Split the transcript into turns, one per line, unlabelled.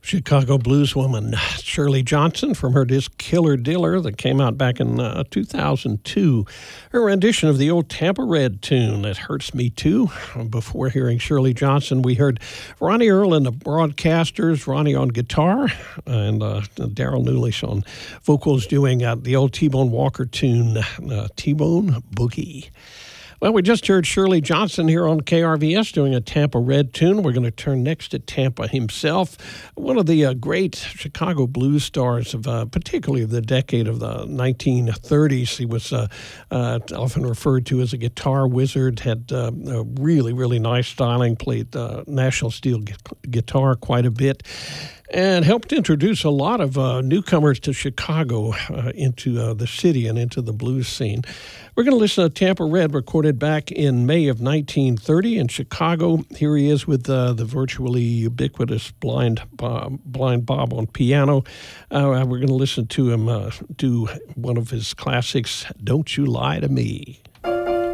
Chicago blueswoman Shirley Johnson from her disc Killer Diller that came out back in 2002. Her rendition of the old Tampa Red tune, It Hurts Me Too. Before hearing Shirley Johnson, we heard Ronnie Earl and the Broadcasters, Ronnie on guitar, and Daryl Newlish on vocals doing the old T-Bone Walker tune, T-Bone Boogie. Well, we just heard Shirley Johnson here on KRVS doing a Tampa Red tune. We're going to turn next to Tampa himself, one of the great Chicago blues stars of particularly of the decade of the 1930s. He was often referred to as a guitar wizard, had a really, really nice styling, played National Steel guitar quite a bit, and helped introduce a lot of newcomers to Chicago into the city and into the blues scene. We're going to listen to Tampa Red, recorded back in May of 1930 in Chicago. Here he is with the virtually ubiquitous Blind Bob on piano. We're going to listen to him do one of his classics, Don't You Lie to Me.